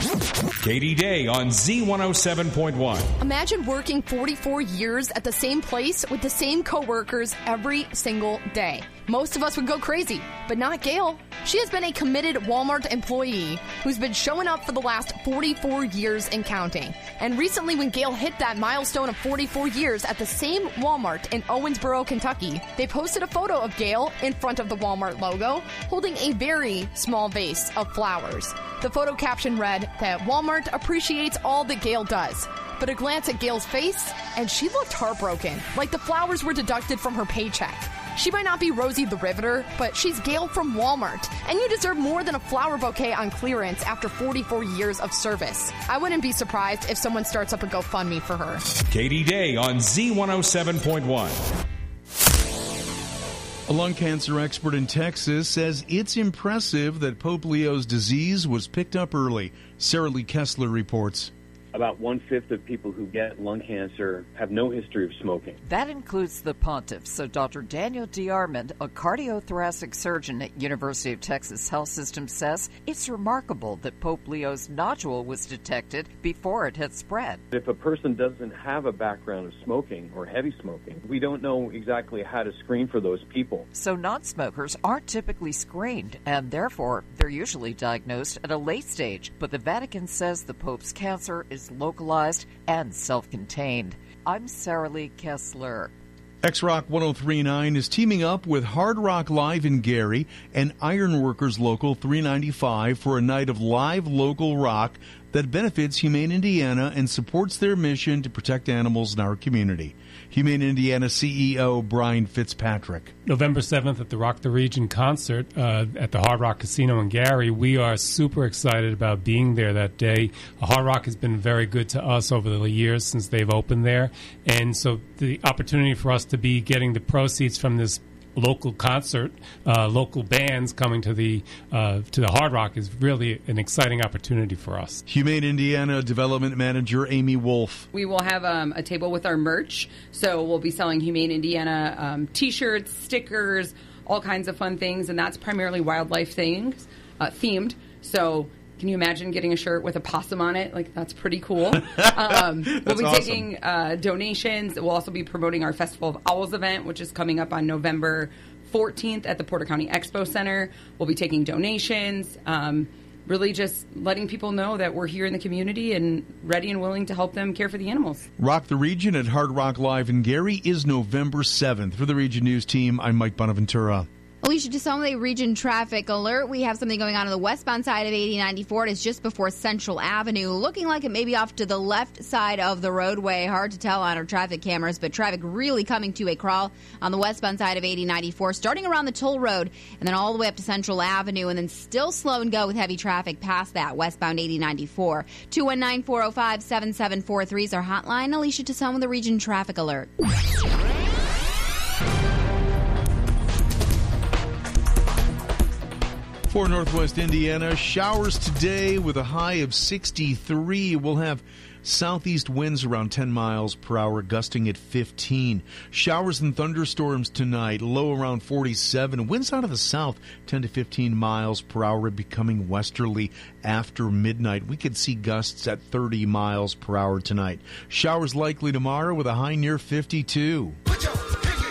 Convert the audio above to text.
Katie Day on Z107.1. Imagine working 44 years at the same place with the same coworkers every single day. Most of us would go crazy, but not Gail. She has been a committed Walmart employee who's been showing up for the last 44 years and counting. And recently, when Gail hit that milestone of 44 years at the same Walmart in Owensboro, Kentucky, they posted a photo of Gail in front of the Walmart logo, holding a very small vase of flowers. The photo caption read that Walmart appreciates all that Gail does. But a glance at Gail's face, and she looked heartbroken, like the flowers were deducted from her paycheck. She might not be Rosie the Riveter, but she's Gail from Walmart, and you deserve more than a flower bouquet on clearance after 44 years of service. I wouldn't be surprised if someone starts up a GoFundMe for her. Katie Day on Z107.1. A lung cancer expert in Texas says it's impressive that Pope Leo's disease was picked up early. Sarah Lee Kessler reports. About 1/5 of people who get lung cancer have no history of smoking. That includes the pontiff. So Dr. Daniel DeArmond, a cardiothoracic surgeon at University of Texas Health System, says it's remarkable that Pope Leo's nodule was detected before it had spread. If a person doesn't have a background of smoking or heavy smoking, we don't know exactly how to screen for those people. So non-smokers aren't typically screened, and therefore they're usually diagnosed at a late stage. But the Vatican says the Pope's cancer is localized and self-contained. I'm Sarah Lee Kessler. X-Rock 103.9 is teaming up with Hard Rock Live in Gary and Ironworkers Local 395 for a night of live local rock that benefits Humane Indiana and supports their mission to protect animals in our community. Humane Indiana CEO Brian Fitzpatrick. November 7th at the Rock the Region concert at the Hard Rock Casino in Gary. We are super excited about being there that day. Hard Rock has been very good to us over the years since they've opened there. And so the opportunity for us to be getting the proceeds from this local concert, local bands coming to the Hard Rock is really an exciting opportunity for us. Humane Indiana Development Manager Amy Wolf. We will have a table with our merch, so we'll be selling Humane Indiana T-shirts, stickers, all kinds of fun things, and that's primarily wildlife things themed. So can you imagine getting a shirt with a possum on it? Like, that's pretty cool. We'll be taking donations. We'll also be promoting our Festival of Owls event, which is coming up on November 14th at the Porter County Expo Center. We'll be taking donations, really just letting people know that we're here in the community and ready and willing to help them care for the animals. Rock the Region at Hard Rock Live in Gary is November 7th. For the Region News team, I'm Mike Bonaventura. Alicia Desome, Region Traffic Alert. We have something going on the westbound side of 8094. It is just before Central Avenue. Looking like it may be off to the left side of the roadway. Hard to tell on our traffic cameras, but traffic really coming to a crawl on the westbound side of 8094, starting around the toll road and then all the way up to Central Avenue, and then still slow and go with heavy traffic past that, westbound 8094. 219-405-7743 is our hotline. Alicia Desome with the Region Traffic Alert. For Northwest Indiana, showers today with a high of 63. We'll have southeast winds around 10 miles per hour, gusting at 15. Showers and thunderstorms tonight, low around 47. Winds out of the south, 10 to 15 miles per hour, becoming westerly after midnight. We could see gusts at 30 miles per hour tonight. Showers likely tomorrow with a high near 52. Put your pinky